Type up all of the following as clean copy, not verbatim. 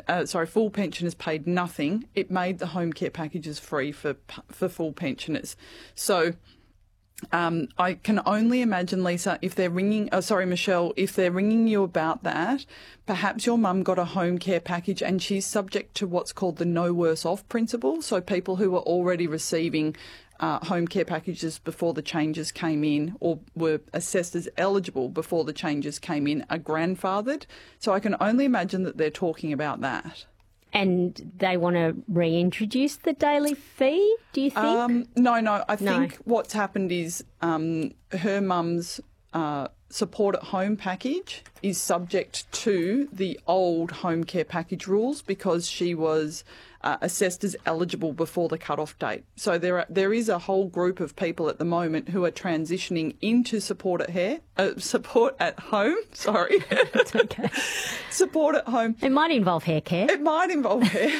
full pensioners paid nothing. It made the home care packages free for full pensioners. So I can only imagine, Lisa, if they're ringing, Michelle, if they're ringing you about that, perhaps your mum got a home care package and she's subject to what's called the no worse off principle. So people who are already receiving home care packages before the changes came in or were assessed as eligible before the changes came in are grandfathered. So I can only imagine that they're talking about that. And they want to reintroduce the daily fee, do you think? No. I think what's happened is her mum's support at home package is subject to the old home care package rules because she was assessed as eligible before the cut-off date. So there is a whole group of people at the moment who are transitioning into support at home. Sorry, it's okay. Support at home. It might involve hair care. It might involve hair.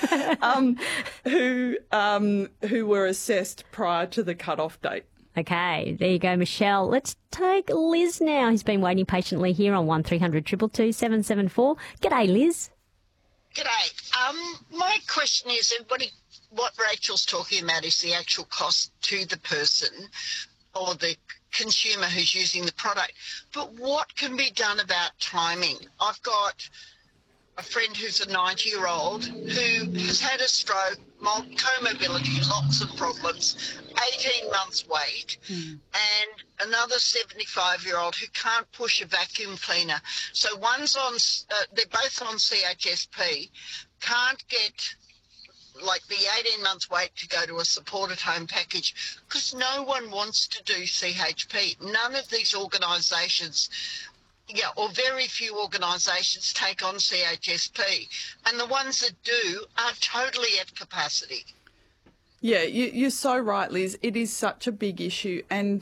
Who were assessed prior to the cut-off date. Okay, there you go, Michelle. Let's take Liz now, who's been waiting patiently here on 1300 222 774. G'day, Liz. G'day. My question is, what Rachel's talking about is the actual cost to the person or the consumer who's using the product. But what can be done about timing? I've got a friend who's a 90-year-old who has had a stroke, comorbidity, lots of problems, 18 months wait, and another 75-year-old who can't push a vacuum cleaner. So they're both on CHSP, can't get like the 18 months wait to go to a supported home package because no one wants to do CHP. None of these organisations or very few organisations take on CHSP, and the ones that do are totally at capacity. Yeah, you're so right, Liz. It is such a big issue, and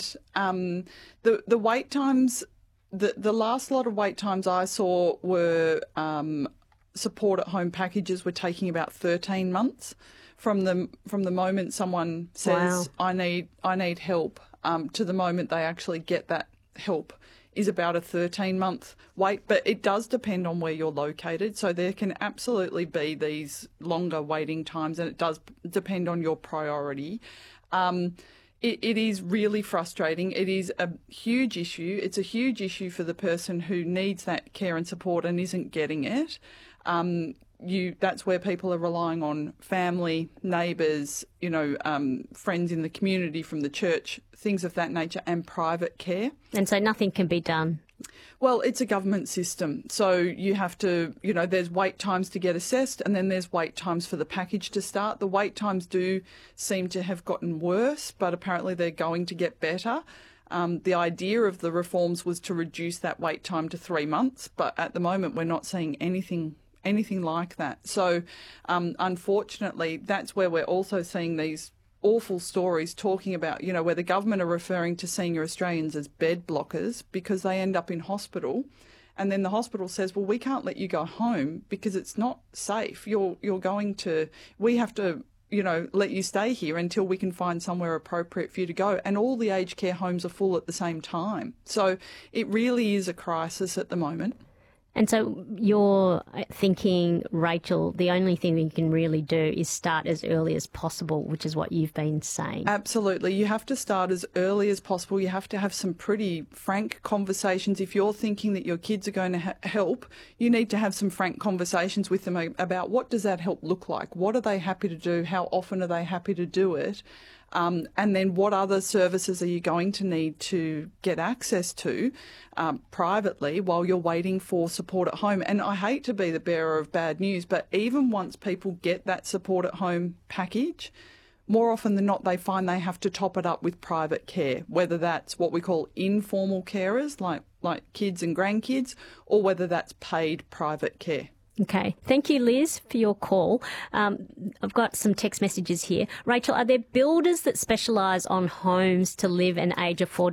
the wait times, the last lot of wait times I saw were support at home packages were taking about 13 months from the moment someone says I need help to the moment they actually get that help is about a 13-month wait, but it does depend on where you're located. So there can absolutely be these longer waiting times, and it does depend on your priority. It is really frustrating. It is a huge issue. It's a huge issue for the person who needs that care and support and isn't getting it. That's where people are relying on family, neighbours, friends in the community from the church, things of that nature, and private care. And so nothing can be done? Well, it's a government system. So you have to, there's wait times to get assessed, and then there's wait times for the package to start. The wait times do seem to have gotten worse, but apparently they're going to get better. The idea of the reforms was to reduce that wait time to 3 months, but at the moment we're not seeing anything like that. So unfortunately, that's where we're also seeing these awful stories talking about, where the government are referring to senior Australians as bed blockers because they end up in hospital, and then the hospital says, well, we can't let you go home because it's not safe. We have to let you stay here until we can find somewhere appropriate for you to go. And all the aged care homes are full at the same time. So it really is a crisis at the moment. And so you're thinking, Rachel, the only thing that you can really do is start as early as possible, which is what you've been saying. Absolutely. You have to start as early as possible. You have to have some pretty frank conversations. If you're thinking that your kids are going to help, you need to have some frank conversations with them about what does that help look like? What are they happy to do? How often are they happy to do it? And then what other services are you going to need to get access to privately while you're waiting for support at home? And I hate to be the bearer of bad news, but even once people get that support at home package, more often than not, they find they have to top it up with private care, whether that's what we call informal carers, like kids and grandkids, or whether that's paid private care. Okay. Thank you, Liz, for your call. I've got some text messages here. Rachel, are there builders that specialise on homes to live and age affordably?